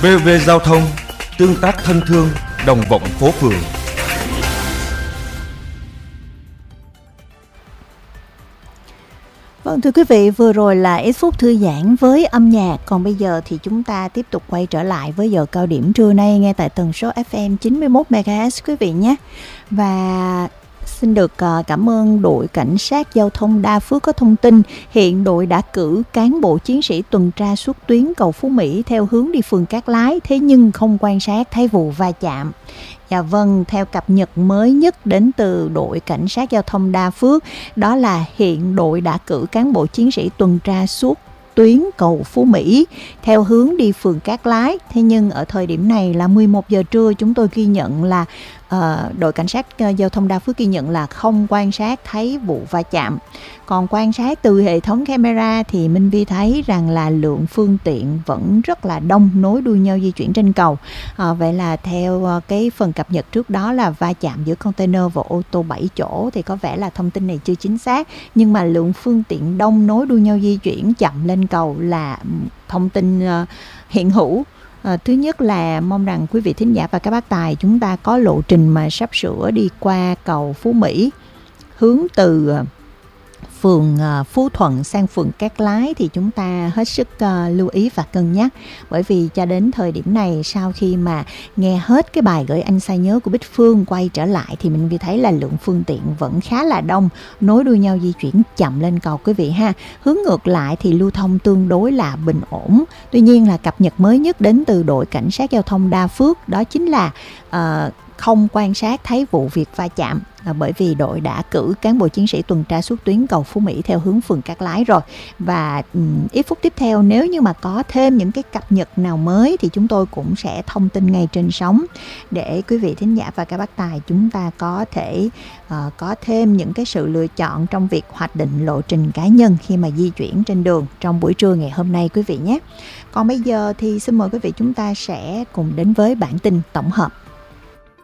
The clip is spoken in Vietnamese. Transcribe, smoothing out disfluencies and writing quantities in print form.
VV Giao thông, tương tác thân thương, đồng vọng phố phường. Vâng, thưa quý vị, vừa rồi là ít phút thư giãn với âm nhạc. Còn bây giờ thì chúng ta tiếp tục quay trở lại với giờ cao điểm trưa nay nghe tại tần số FM 91 MHz quý vị nhé. Và xin được cảm ơn đội cảnh sát giao thông Đa Phước có thông tin hiện đội đã cử cán bộ chiến sĩ tuần tra suốt tuyến cầu Phú Mỹ theo hướng đi phường Cát Lái, thế nhưng không quan sát thấy vụ va chạm. Dạ vâng, theo cập nhật mới nhất đến từ đội cảnh sát giao thông Đa Phước, đó là hiện đội đã cử cán bộ chiến sĩ tuần tra suốt tuyến cầu Phú Mỹ theo hướng đi phường Cát Lái. Thế nhưng ở thời điểm này là 11 giờ trưa, chúng tôi ghi nhận là đội cảnh sát giao thông Đa Phước ghi nhận là không quan sát thấy vụ va chạm. Còn quan sát từ hệ thống camera thì Minh Vi thấy rằng là lượng phương tiện vẫn rất là đông, nối đuôi nhau di chuyển trên cầu. Vậy là theo cái phần cập nhật trước đó là va chạm giữa container và ô tô 7 chỗ thì có vẻ là thông tin này chưa chính xác. Nhưng mà lượng phương tiện đông nối đuôi nhau di chuyển chậm lên cầu là thông tin hiện hữu. Thứ nhất là mong rằng quý vị thính giả và các bác tài chúng ta có lộ trình mà sắp sửa đi qua cầu Phú Mỹ hướng từ phường Phú Thuận sang phường Cát Lái thì chúng ta hết sức lưu ý và cân nhắc, bởi vì cho đến thời điểm này, sau khi mà nghe hết cái bài Gửi Anh Sai Nhớ của Bích Phương quay trở lại thì mình thấy là lượng phương tiện vẫn khá là đông, nối đuôi nhau di chuyển chậm lên cầu quý vị ha. Hướng ngược lại thì lưu thông tương đối là bình ổn. Tuy nhiên là cập nhật mới nhất đến từ đội cảnh sát giao thông Đa Phước đó chính là không quan sát thấy vụ việc va chạm, bởi vì đội đã cử cán bộ chiến sĩ tuần tra suốt tuyến cầu Phú Mỹ theo hướng phường Cát Lái rồi. Và ít phút tiếp theo nếu như mà có thêm những cái cập nhật nào mới thì chúng tôi cũng sẽ thông tin ngay trên sóng để quý vị thính giả và các bác tài chúng ta có thể có thêm những cái sự lựa chọn trong việc hoạch định lộ trình cá nhân khi mà di chuyển trên đường trong buổi trưa ngày hôm nay quý vị nhé. Còn bây giờ thì xin mời quý vị chúng ta sẽ cùng đến với bản tin tổng hợp.